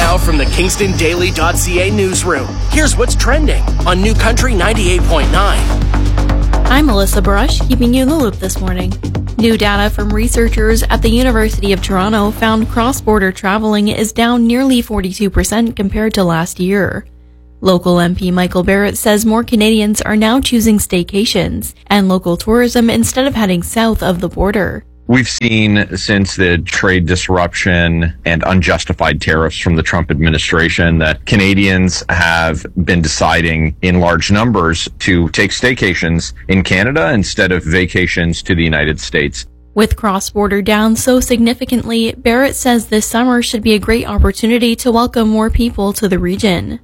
Now from the KingstonDaily.ca newsroom, here's what's trending on New Country 98.9. I'm Melissa Brush, keeping you in the loop this morning. New data from researchers at the University of Toronto found cross-border traveling is down nearly 42% compared to last year. Local MP Michael Barrett says more Canadians are now choosing staycations and local tourism instead of heading south of the border. We've seen since the trade disruption and unjustified tariffs from the Trump administration that Canadians have been deciding in large numbers to take staycations in Canada instead of vacations to the United States. With cross-border down so significantly, Barrett says this summer should be a great opportunity to welcome more people to the region.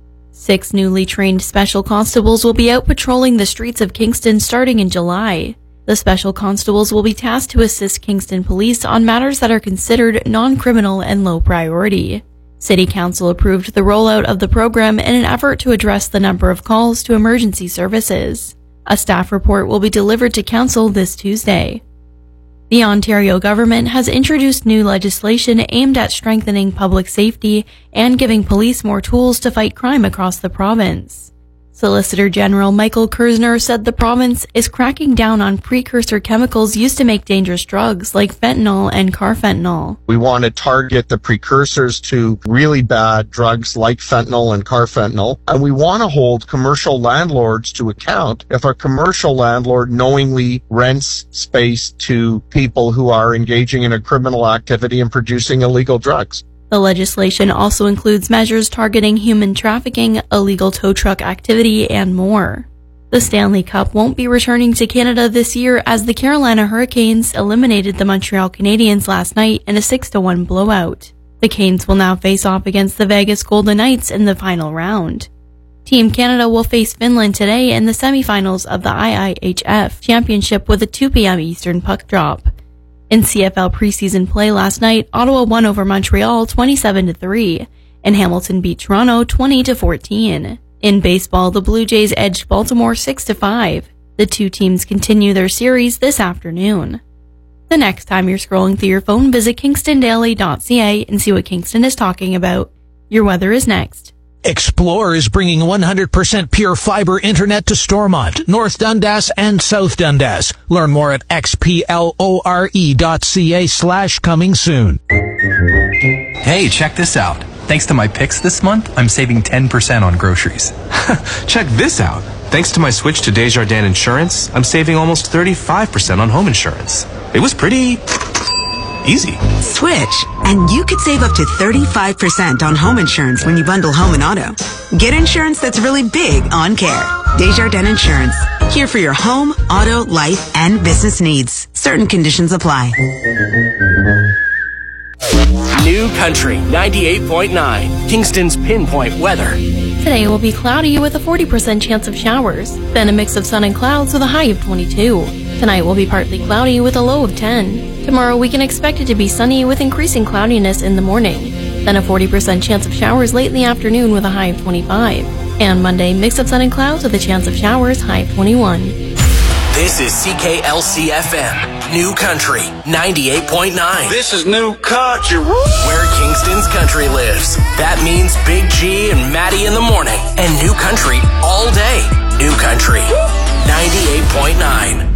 6 newly trained special constables will be out patrolling the streets of Kingston starting in July. The special constables will be tasked to assist Kingston police on matters that are considered non-criminal and low priority. City Council approved the rollout of the program in an effort to address the number of calls to emergency services. A staff report will be delivered to Council this Tuesday. The Ontario government has introduced new legislation aimed at strengthening public safety and giving police more tools to fight crime across the province. Solicitor General Michael Kersner said the province is cracking down on precursor chemicals used to make dangerous drugs like fentanyl and carfentanil. We want to target the precursors to really bad drugs like fentanyl and carfentanil, and we want to hold commercial landlords to account if a commercial landlord knowingly rents space to people who are engaging in a criminal activity and producing illegal drugs. The legislation also includes measures targeting human trafficking, illegal tow truck activity, and more. The Stanley Cup won't be returning to Canada this year as the Carolina Hurricanes eliminated the Montreal Canadiens last night in a 6-1 blowout. The Canes will now face off against the Vegas Golden Knights in the final round. Team Canada will face Finland today in the semifinals of the IIHF Championship with a 2 p.m. Eastern puck drop. In CFL preseason play last night, Ottawa won over Montreal 27-3, and Hamilton beat Toronto 20-14. In baseball, the Blue Jays edged Baltimore 6-5. The two teams continue their series this afternoon. The next time you're scrolling through your phone, visit KingstonDaily.ca and see what Kingston is talking about. Your weather is next. Xplore is bringing 100% pure fiber internet to Stormont, North Dundas, and South Dundas. Learn more at xplore.ca/coming soon. Hey, check this out. Thanks to my picks this month, I'm saving 10% on groceries. Check this out. Thanks to my switch to Desjardins Insurance, I'm saving almost 35% on home insurance. It was pretty easy. Switch, and you could save up to 35% on home insurance when you bundle home and auto. Get insurance that's really big on care. Desjardins Insurance. Here for your home, auto, life, and business needs. Certain conditions apply. New Country 98.9, Kingston's pinpoint weather. Today will be cloudy with a 40% chance of showers, then a mix of sun and clouds with a high of 22. Tonight will be partly cloudy with a low of 10. Tomorrow we can expect it to be sunny with increasing cloudiness in the morning, then a 40% chance of showers late in the afternoon with a high of 25. And Monday, mix of sun and clouds with a chance of showers, high of 21. This is CKLC-FM, New Country 98.9. This is New Country. Where Kingston's country lives. That means Big G and Maddie in the morning and New Country all day. New Country 98.9.